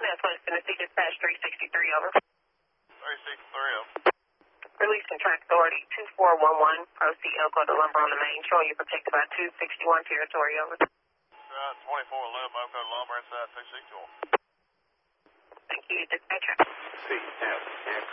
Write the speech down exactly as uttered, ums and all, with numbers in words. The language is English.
Southwest Tennessee Dispatch three sixty-three, over. three sixty-three, over. Release and track authority two four one one, proceed Elko to lumber on the main, showing you protected by two sixty-one territory, over. Right, twenty-four eleven, Elko to lumber inside two sixty-one. Thank you, dispatcher. C F X